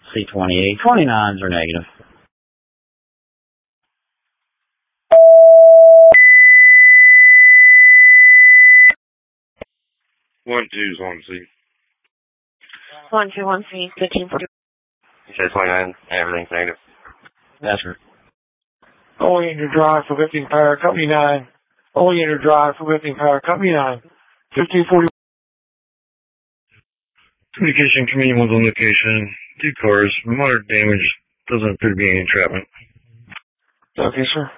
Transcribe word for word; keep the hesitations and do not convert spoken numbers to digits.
C twenty-eight. twenty-nines are negative. One two's on C. One two one C, fifteen forty. You said twenty-nine, everything's negative. That's right. Only in your drive for lifting power, company nine. Only in your drive for lifting power, company nine. fifteen forty. Communication community one's on location. Two cars. Moderate damage. Doesn't appear to be any entrapment. Okay, sir.